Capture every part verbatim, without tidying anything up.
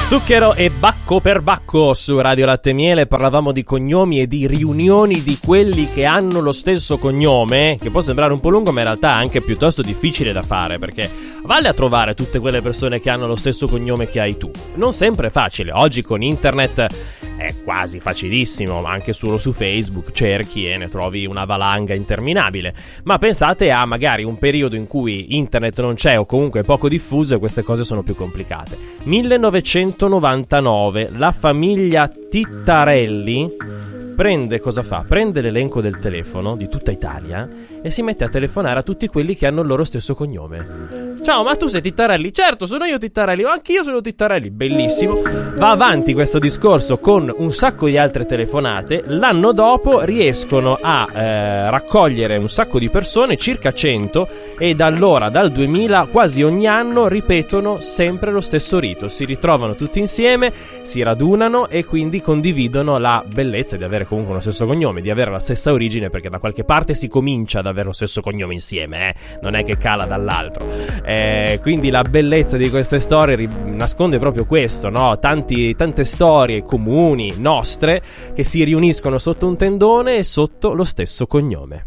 Zucchero e Bacco per Bacco su Radio Latte e Miele. Parlavamo di cognomi e di riunioni di quelli che hanno lo stesso cognome, che può sembrare un po' lungo ma in realtà è anche piuttosto difficile da fare, perché vale a trovare tutte quelle persone che hanno lo stesso cognome che hai tu. Non sempre è facile, oggi con internet è quasi facilissimo, ma anche solo su Facebook cerchi e ne trovi una valanga interminabile. Ma pensate a magari un periodo in cui internet non c'è o comunque è poco diffuso e queste cose sono più complicate. millenovecentonovantanove, la famiglia Tittarelli prende, cosa fa? Prende l'elenco del telefono di tutta Italia e si mette a telefonare a tutti quelli che hanno il loro stesso cognome. Ciao, ma tu sei Tittarelli? Certo, sono io Tittarelli, ma anch'io sono Tittarelli. Bellissimo. Va avanti questo discorso con un sacco di altre telefonate. L'anno dopo riescono a eh, raccogliere un sacco di persone, circa cento, e da allora, dal duemila, quasi ogni anno ripetono sempre lo stesso rito. Si ritrovano tutti insieme, si radunano e quindi condividono la bellezza di avere comunque lo stesso cognome, di avere la stessa origine, perché da qualche parte si comincia ad avere lo stesso cognome insieme, eh? Non è che cala dall'altro. Eh, quindi la bellezza di queste storie ri- nasconde proprio questo, no? Tanti, tante storie comuni, nostre, che si riuniscono sotto un tendone e sotto lo stesso cognome.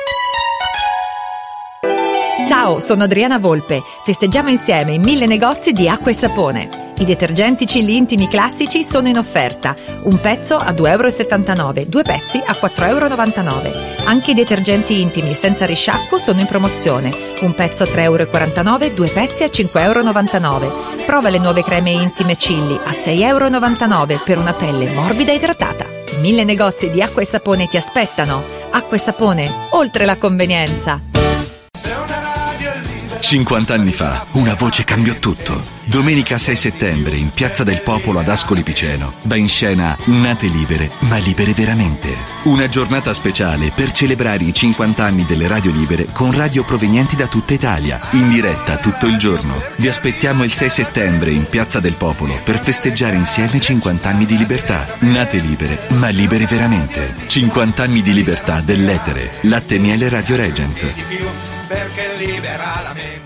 Ciao, sono Adriana Volpe. Festeggiamo insieme i mille negozi di acqua e sapone. I detergenti Cilli Intimi classici sono in offerta. Un pezzo a due virgola settantanove euro, due pezzi a quattro virgola novantanove euro. Anche i detergenti intimi senza risciacquo sono in promozione. Un pezzo a tre virgola quarantanove euro, due pezzi a cinque virgola novantanove euro. Prova le nuove creme intime Cilli a sei virgola novantanove euro per una pelle morbida e idratata. Mille negozi di acqua e sapone ti aspettano. Acqua e sapone, oltre la convenienza. cinquanta anni fa, una voce cambiò tutto. Domenica sei settembre, in Piazza del Popolo ad Ascoli Piceno, va in scena Nate Libere, ma libere veramente. Una giornata speciale per celebrare i cinquanta anni delle radio libere con radio provenienti da tutta Italia, in diretta tutto il giorno. Vi aspettiamo il sei settembre in Piazza del Popolo per festeggiare insieme cinquanta anni di libertà. Nate libere, ma libere veramente. cinquanta anni di libertà dell'etere. Latte e Miele Radio Regent. Perché libera la mente.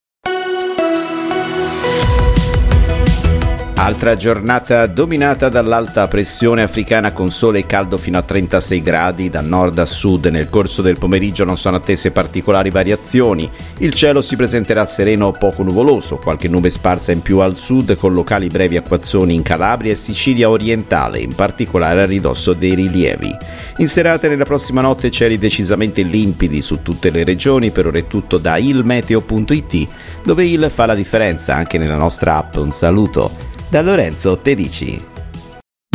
Altra giornata dominata dall'alta pressione africana con sole e caldo fino a trentasei gradi da nord a sud. Nel corso del pomeriggio non sono attese particolari variazioni. Il cielo si presenterà sereno o poco nuvoloso, qualche nube sparsa in più al sud con locali brevi acquazzoni in Calabria e Sicilia orientale, in particolare a ridosso dei rilievi. In serata e nella prossima notte cieli decisamente limpidi su tutte le regioni. Per ora è tutto da il meteo punto it, dove il fa la differenza anche nella nostra app. Un saluto da Lorenzo Tedici.